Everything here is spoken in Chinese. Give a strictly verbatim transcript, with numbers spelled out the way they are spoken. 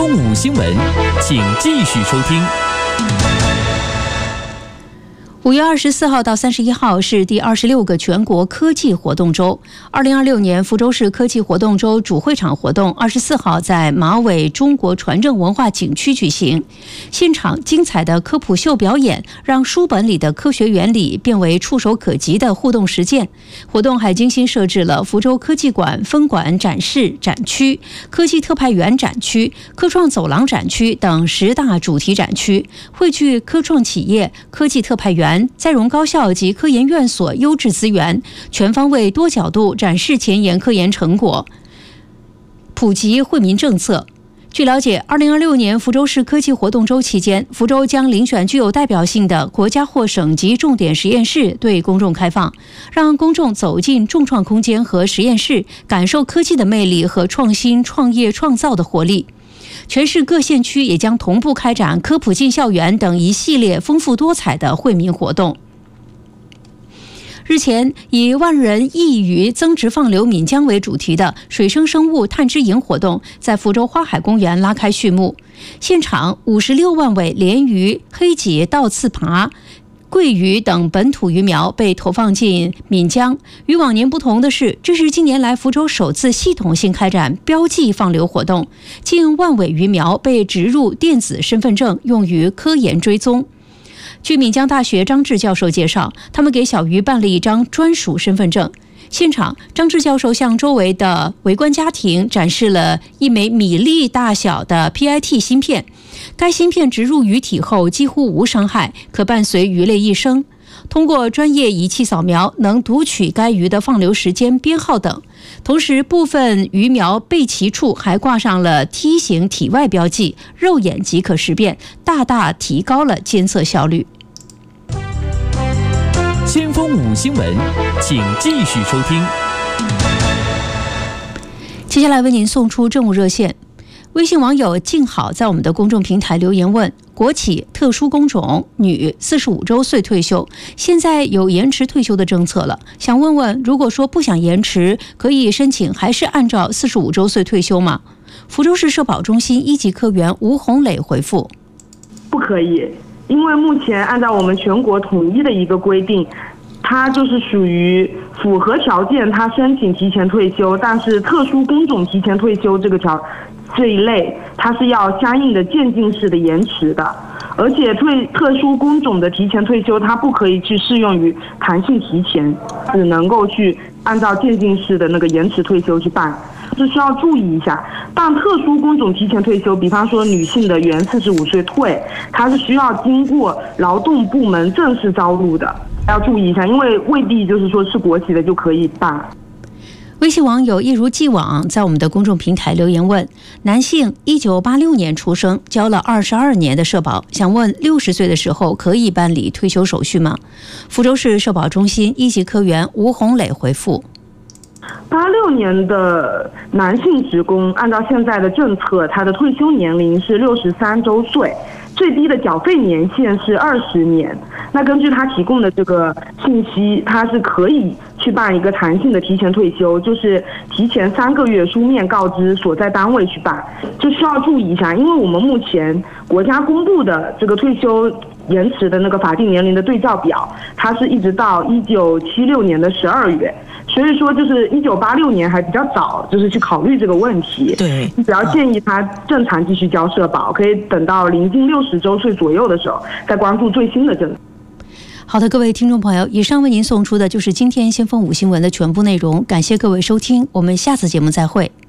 风五新闻，请继续收听。 五月二十四号到三十一号是第二十六个全国科技活动周。二零二六年福州市科技活动周主会场活动二十四号在马尾中国传政文化景区举行。现场精彩的科普秀表演，让书本里的科学原理变为触手可及的互动实践。活动还精心设置了福州科技馆分馆展示展区、科技特派员展区、科创走廊展区等十大主题展区，汇聚科创企业、科技特派员、在荣高校及科研院所优质资源，全方位多角度展示前沿科研成果，普及惠民政策。据了解，二零二六年福州市科技活动周期间，福州将遴选具有代表性的国家或省级重点实验室对公众开放，让公众走进重创空间和实验室，感受科技的魅力和创新创业创造的活力。全市各县区也将同步开展科普进校园等一系列丰富多彩的惠民活动。日前，以万人一鱼增值放流闽江为主题的水生生物探知营活动在福州花海公园拉开序幕。现场五十六万尾鲢鱼、黑脊倒刺爬、桂鱼等本土鱼苗被投放进闽江。与往年不同的是，这是近年来福州首次系统性开展标记放流活动，近万尾鱼苗被植入电子身份证，用于科研追踪。据闽江大学张志教授介绍，他们给小鱼办了一张专属身份证。现场，张志教授向周围的围观家庭展示了一枚米粒大小的 P I T 芯片，该芯片植入鱼体后几乎无伤害，可伴随鱼类一生。通过专业仪器扫描，能读取该鱼的放流时间、编号等。同时，部分鱼苗背鳍处还挂上了梯形体外标记，肉眼即可识别，大大提高了监测效率。 先锋五新闻，请继续收听。 接下来为您送出政务热线。微信网友静好在我们的公众平台留言问：国企特殊工种女四十五周岁退休，现在有延迟退休的政策了，想问问，如果说不想延迟，可以申请还是按照四十五周岁退休吗？福州市社保中心一级科员吴红磊回复： 不可以，因为目前按照我们全国统一的一个规定，它就是属于符合条件，它申请提前退休，但是特殊工种提前退休这个条这一类，它是要相应的渐进式的延迟的，而且退特殊工种的提前退休，它不可以去适用于弹性提前，只能够去按照渐进式的那个延迟退休去办。是需要注意一下，办特殊工种提前退休，比方说女性的原四十五岁退，它是需要经过劳动部门正式招录的，要注意一下，因为未必就是说是国企的就可以办。 微信网友一如既往在我们的公众平台留言问：男性一九八六年出生，交了二十二年的社保，想问六十岁的时候可以办理退休手续吗？福州市社保中心一级科员吴红磊回复： 八六年的男性职工，按照现在的政策，他的退休年龄是六十三周岁，最低的缴费年限是二十年。那根据他提供的这个信息，他是可以去办一个弹性的提前退休，就是提前三个月书面告知所在单位去办。就需要注意一下，因为我们目前国家公布的这个退休延迟的那个法定年龄的对照表，它是一直到一九七六年的十二月。所以说，就是一九八六年还比较早，就是去考虑这个问题。 对， 你只要建议他正常继续交社保，可以等到临近六十周岁左右的时候，再关注最新的政策。 好的，各位听众朋友，以上为您送出的就是今天先锋五新闻的全部内容，感谢各位收听，我们下次节目再会。